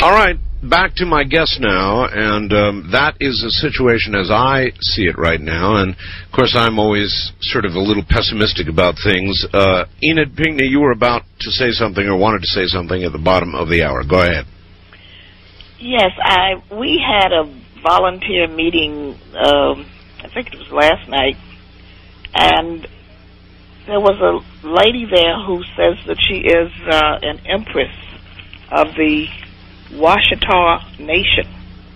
All right, back to my guest now, and that is the situation as I see it right now. And, of course, I'm always sort of a little pessimistic about things. Enid Pinckney, you were about to say something or wanted to say something at the bottom of the hour. Go ahead. Yes, we had a volunteer meeting, I think it was last night, and there was a lady there who says that she is an empress of the Washita Nation,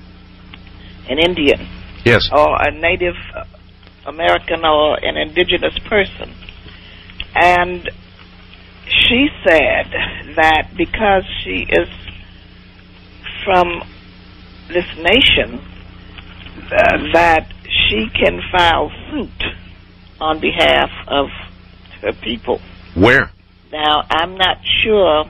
an Indian. Yes. Or a Native American or an indigenous person. And she said that because she is from this nation, that she can file suit on behalf of her people. Where? Now, I'm not sure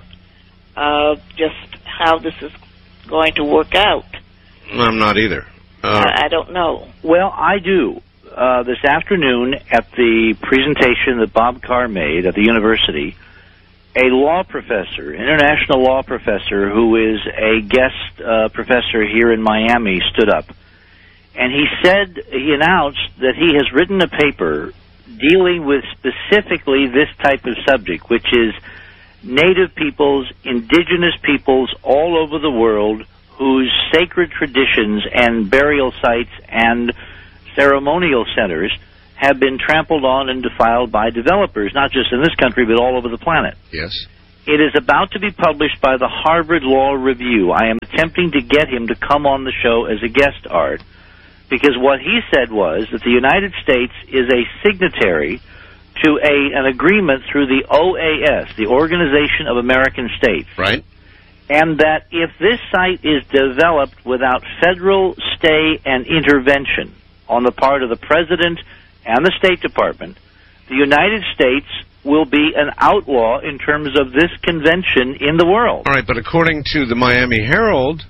just how this is going to work out. I'm not either. I don't know. Well, I do. This afternoon at the presentation that Bob Carr made at the university, a law professor, international law professor, who is a guest professor here in Miami, stood up. And he announced that he has written a paper dealing with specifically this type of subject, which is Native peoples, indigenous peoples all over the world whose sacred traditions and burial sites and ceremonial centers have been trampled on and defiled by developers, not just in this country, but all over the planet. Yes. It is about to be published by the Harvard Law Review. I am attempting to get him to come on the show as a guest, Art, because what he said was that the United States is a signatory to an agreement through the OAS, the Organization of American States. Right. And that if this site is developed without federal stay and intervention on the part of the President and the State Department, the United States will be an outlaw in terms of this convention in the world. All right, but according to the Miami Herald,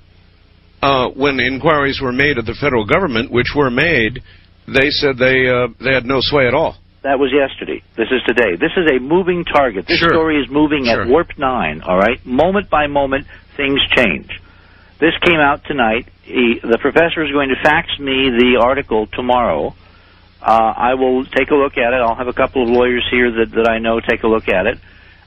when inquiries were made of the federal government, which were made, they said they had no sway at all. That was yesterday. This is today. This is a moving target. This story is moving at warp 9, all right? Moment by moment, things change. This came out tonight. The professor is going to fax me the article tomorrow. I will take a look at it. I'll have a couple of lawyers here that I know take a look at it.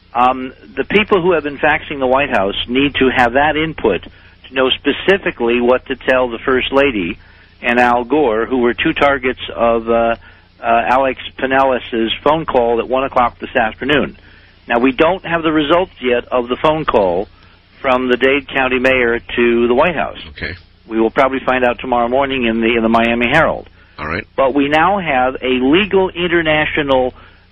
The people who have been faxing the White House need to have that input to know specifically what to tell the First Lady and Al Gore, who were two targets of Alex Pinellas' phone call at 1 o'clock this afternoon. Now, we don't have the results yet of the phone call from the Dade County mayor to the White House. Okay. We will probably find out tomorrow morning in the Miami Herald. All right. But we now have a legal international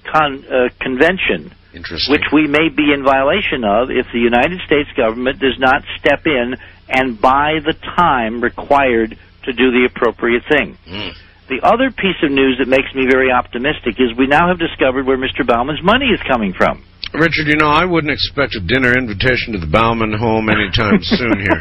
convention, which we may be in violation of if the United States government does not step in and buy the time required to do the appropriate thing. The other piece of news that makes me very optimistic is we now have discovered where Mr. Bauman's money is coming from. Richard, you know, I wouldn't expect a dinner invitation to the Bauman home anytime soon here.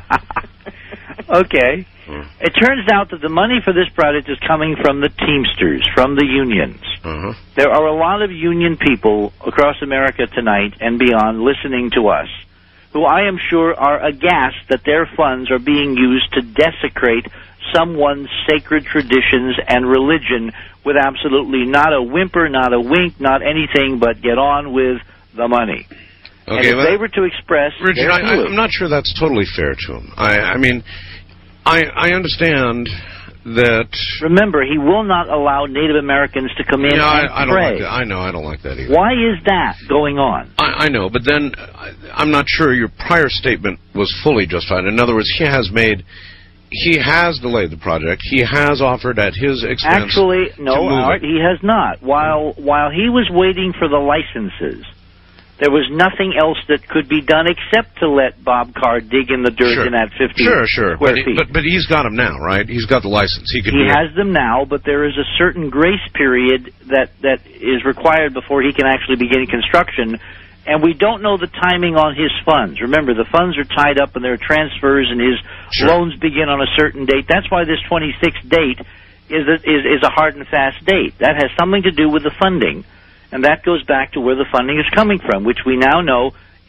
Okay. It turns out that the money for this project is coming from the Teamsters, from the unions. There are a lot of union people across America tonight and beyond listening to us, who I am sure are aghast that their funds are being used to desecrate someone's sacred traditions and religion with absolutely not a whimper, not a wink, not anything but get on with the money. Okay, and if they were to express... Richard, I'm not sure that's totally fair to him. I mean, I understand that... Remember, he will not allow Native Americans to come in and I don't pray. like that. I know, I don't like that either. Why is that going on? I know, but then I'm not sure your prior statement was fully justified. In other words, he has delayed the project. He has offered at his expense. Actually, no, Art, he has not. While he was waiting for the licenses, there was nothing else that could be done except to let Bob Carr dig in the dirt in that 50 square feet. But he's got them now, right? He's got the license. He has them now, but there is a certain grace period that is required before he can actually begin construction. And we don't know the timing on his funds. Remember, the funds are tied up and there are transfers and his loans begin on a certain date. That's why this 26th date is a hard and fast date. That has something to do with the funding. And that goes back to where the funding is coming from, which we now know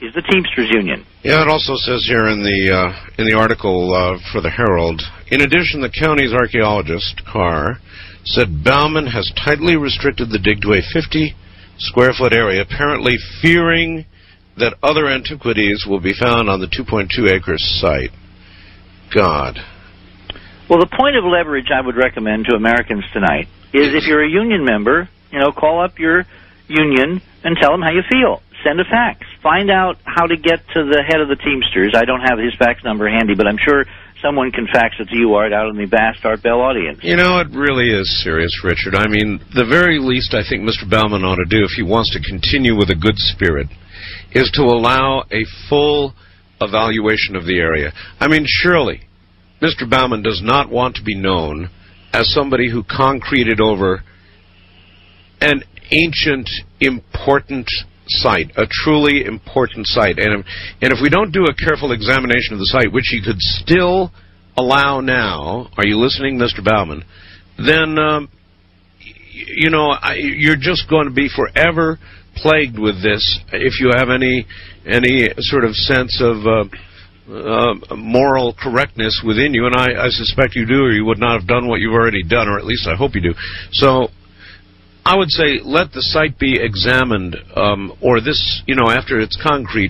is the Teamsters Union. Yeah, it also says here in the article for the Herald, in addition, the county's archaeologist, Carr, said Bauman has tightly restricted the dig to a 50-square-foot area, apparently fearing that other antiquities will be found on the 2.2-acre site. God. Well, the point of leverage I would recommend to Americans tonight is if you're a union member, call up your union and tell them how you feel. Send a fax. Find out how to get to the head of the Teamsters. I don't have his fax number handy, but I'm sure someone can fax it to you, Art, out in the vast Art Bell audience. It really is serious, Richard. I mean, the very least I think Mr. Bauman ought to do, if he wants to continue with a good spirit, is to allow a full evaluation of the area. I mean, surely Mr. Bauman does not want to be known as somebody who concreted over an ancient, important site, a truly important site. And if we don't do a careful examination of the site, which he could still allow now, are you listening, Mr. Bauman, then, you're just going to be forever plagued with this if you have any sort of sense of moral correctness within you, and I suspect you do, or you would not have done what you've already done, or at least I hope you do. So I would say let the site be examined, or this, after it's concrete,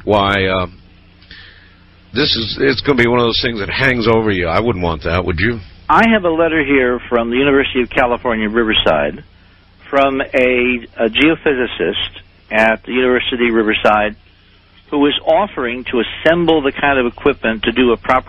it's going to be one of those things that hangs over you. I wouldn't want that, would you? I have a letter here from the University of California, Riverside, from a geophysicist at the University of Riverside who is offering to assemble the kind of equipment to do a proper